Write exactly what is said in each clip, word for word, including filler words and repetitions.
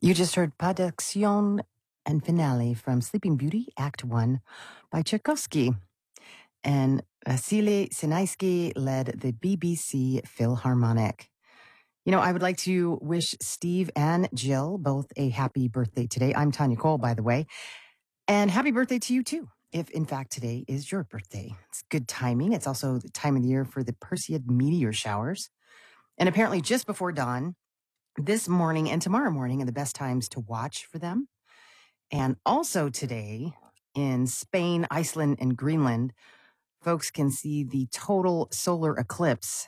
You just heard Pas d'Action and Finale from Sleeping Beauty, Act One by Tchaikovsky. And Vasily Sinaisky led the B B C Philharmonic. You know, I would like to wish Steve and Jill both a happy birthday today. I'm Tanya Cole, by the way. And happy birthday to you, too, if in fact today is your birthday. It's good timing. It's also the time of the year for the Perseid meteor showers. And apparently just before dawn, this morning and tomorrow morning are the best times to watch for them. And also today in Spain, Iceland, and Greenland, folks can see the total solar eclipse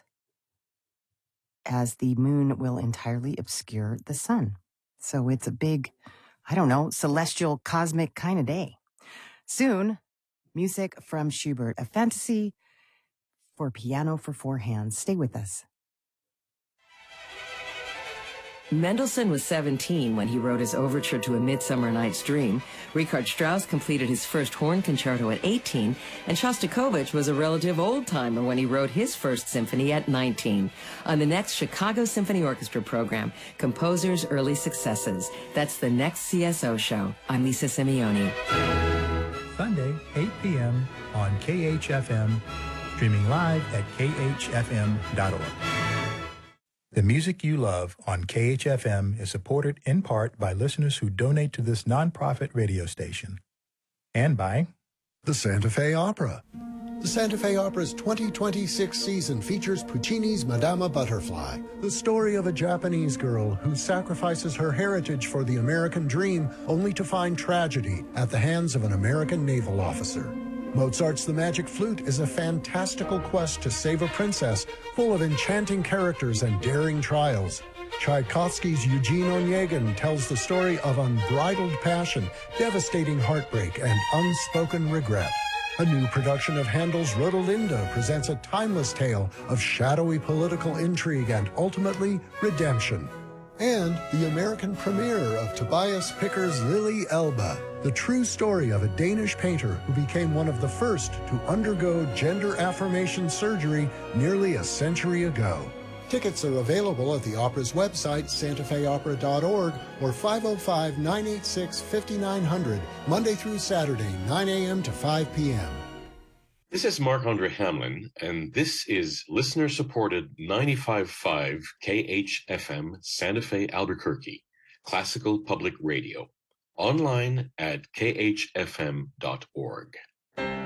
as the moon will entirely obscure the sun. So it's a big, I don't know, celestial, cosmic kind of day. Soon, music from Schubert, a fantasy for piano for four hands. Stay with us. Mendelssohn was seventeen when he wrote his overture to A Midsummer Night's Dream. Richard Strauss completed his first horn concerto at eighteen, and Shostakovich was a relative old-timer when he wrote his first symphony at nineteen. On the next Chicago Symphony Orchestra program, Composers' Early Successes. That's the next C S O show. I'm Lisa Simeoni. Sunday, eight p.m. on K H F M, streaming live at K H F M dot org. The music you love on K H F M is supported in part by listeners who donate to this nonprofit radio station. And by the Santa Fe Opera. The Santa Fe Opera's twenty twenty-six season features Puccini's Madama Butterfly, the story of a Japanese girl who sacrifices her heritage for the American dream only to find tragedy at the hands of an American naval officer. Mozart's The Magic Flute is a fantastical quest to save a princess full of enchanting characters and daring trials. Tchaikovsky's Eugene Onegin tells the story of unbridled passion, devastating heartbreak, and unspoken regret. A new production of Handel's Rodelinda presents a timeless tale of shadowy political intrigue and ultimately redemption. And the American premiere of Tobias Picker's Lily Elba, the true story of a Danish painter who became one of the first to undergo gender affirmation surgery nearly a century ago. Tickets are available at the opera's website, santa fe opera dot org, or five oh five, nine eight six, five nine zero zero, Monday through Saturday, nine a.m. to five p.m. This is Marc-Andre Hamlin, and this is listener-supported ninety-five point five K H F M Santa Fe, Albuquerque, classical public radio, online at K H F M dot org.